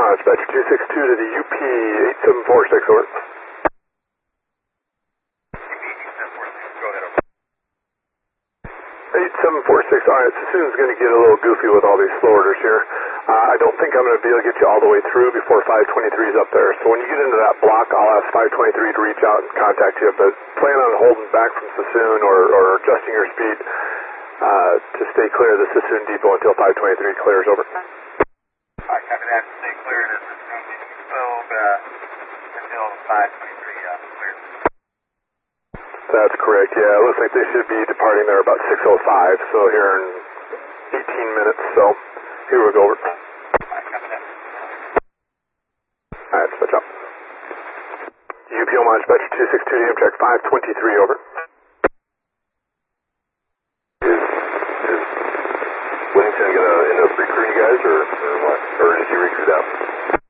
Dispatcher 262 to the UP 8746, over. 8746, alright, Sassoon's going to get a little goofy with all these slow orders here. I don't think I'm going to be able to get you all the way through before 523 is up there. So when you get into that block, I'll ask 523 to reach out and contact you, but plan on holding back from Sassoon or adjusting your speed to stay clear of the Sassoon Depot until 523 clears, over. Alright, copy that. Stay clear of the Sassoon Depot until 523 clears. That's correct, yeah. It looks like they should be departing there about 6:05, so here in 18 minutes, so here we go, over. Alright, copy that. Alright, switch up. UP Omaha Dispatcher 262 to Amtrak 523, over. Is Winston going to end up recruiting you guys, or what? Or did he recruit out?